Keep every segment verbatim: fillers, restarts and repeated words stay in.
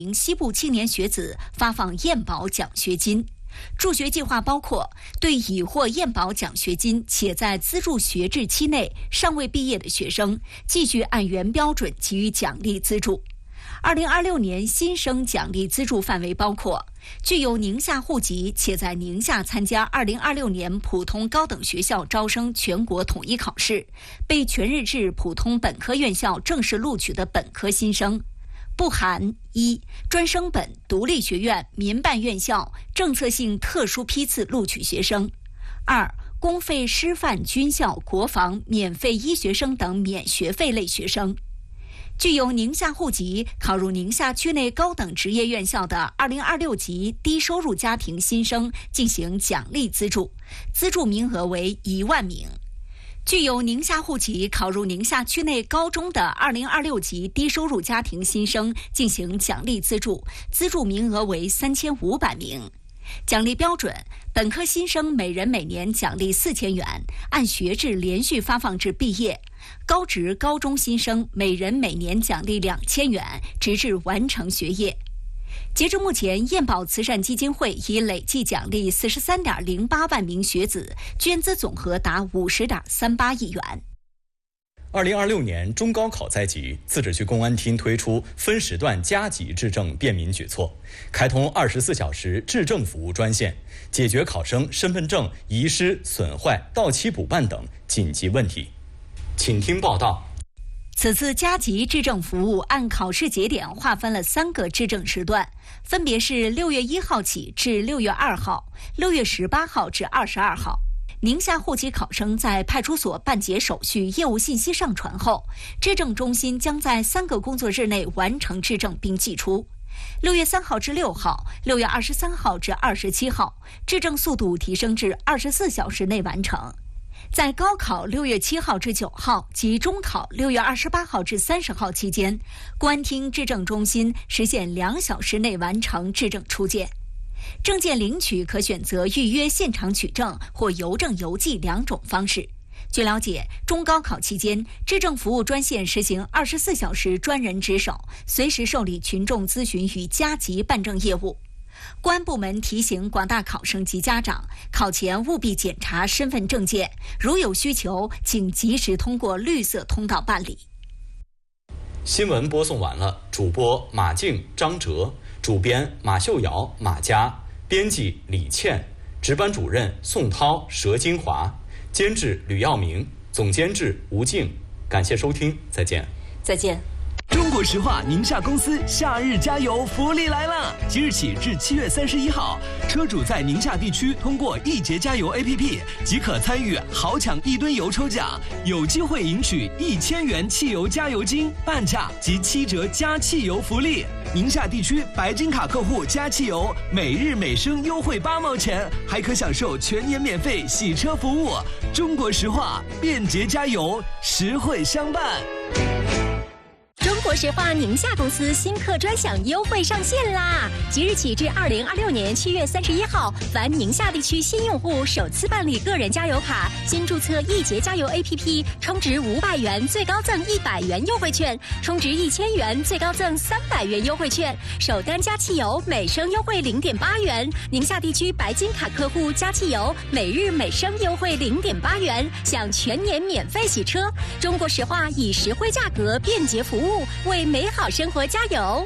西部青年学子发放燕宝奖学金。助学计划包括对已获燕宝奖学金且在资助学制期内尚未毕业的学生，继续按原标准给予奖励资助。二零二六年新生奖励资助范围包括具有宁夏户籍且在宁夏参加二零二六年普通高等学校招生全国统一考试，被全日制普通本科院校正式录取的本科新生，不含一专升本、独立学院、民办院校政策性特殊批次录取学生；二公费师范、军校、国防、免费医学生等免学费类学生。具有宁夏户籍考入宁夏区内高等职业院校的二零二六级低收入家庭新生进行奖励资助，资助名额为一万名。具有宁夏户籍考入宁夏区内高中的二零二六级低收入家庭新生进行奖励资助，资助名额为三千五百名。奖励标准：本科新生每人每年奖励四千元，按学制连续发放至毕业；高职高中新生每人每年奖励两千元，直至完成学业。截至目前，燕宝慈善基金会已累计奖励四十三点零八万名学子，捐资总额达五十点三八亿元。 二零二六年中高考在即，自治区公安厅推出分时段加急质证便民举措，开通二十四小时质证服务专线，解决考生身份证遗失、损坏、到期补办等紧急问题。请听报道。 此次加急质证服务按考试节点划分了三个质证时段，分别是六月一号起至六月二号、六月十八号至二十二号。宁夏户籍考生在派出所办结手续、业务信息上传后，质证中心将在三个工作日内完成质证并寄出。六月三号至六号、六月二十三号至二十七号，质证速度提升至二十四小时内完成。在高考六月七号至九号及中考六月二十八号至三十号期间，公安厅质证中心实现两小时内完成质证出件。证件领取可选择预约现场取证或邮政邮寄两种方式。据了解，中高考期间，质证服务专线实行二十四小时专人值守，随时受理群众咨询与加急办证业务。公安部门提醒广大考生及家长，考前务必检查身份证件，如有需求，请及时通过绿色通道办理。 新闻播送完了，主播马静、张哲，主编马秀瑶、马佳，编辑李倩，值班主任宋涛、佘金华，监制吕耀明，总监制吴静。感谢收听，再见。 再见。 中国石化宁夏公司夏日加油福利来了！即日起至七月三十一号，车主在宁夏地区通过易捷加油 A P P 即可参与豪抢一吨油抽奖，有机会赢取一千元汽油加油金、半价及七折加汽油福利。宁夏地区白金卡客户加汽油，每日每升优惠八毛钱，还可享受全年免费洗车服务。中国石化，便捷加油，实惠相伴。 中国石化宁夏公司新客专享优惠上线啦！即日起至二零二六年七月三十一号，凡宁夏地区新用户首次办理个人加油卡，新注册易捷加油 A P P， 充值五百元最高赠一百元优惠券，充值一千元最高赠三百元优惠券，首单加汽油每升优惠零点八元。宁夏地区白金卡客户加汽油每日每升优惠零点八元，享全年免费洗车。中国石化以实惠价格、便捷服务，为美好生活加油！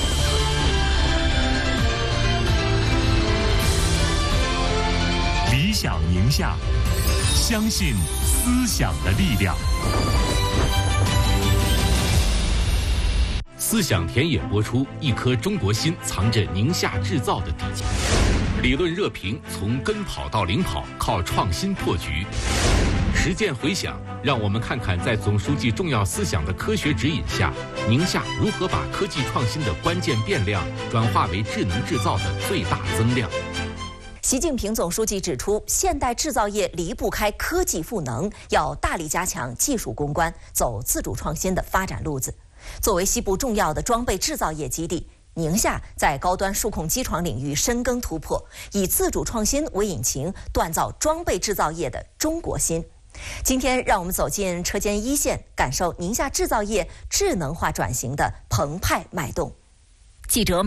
理想宁夏，相信思想的力量。 思想田野播出，一颗中国心藏着宁夏制造的底气。理论热评，从跟跑到领跑，靠创新破局。实践回响，让我们看看在总书记重要思想的科学指引下，宁夏如何把科技创新的关键变量转化为智能制造的最大增量。 习近平总书记指出，现代制造业离不开科技赋能，要大力加强技术攻关，走自主创新的发展路子。作为西部重要的装备制造业基地，宁夏在高端数控机床领域深耕突破，以自主创新为引擎，锻造装备制造业的中国心。今天，让我们走进车间一线，感受宁夏制造业智能化转型的澎湃脉动。 记者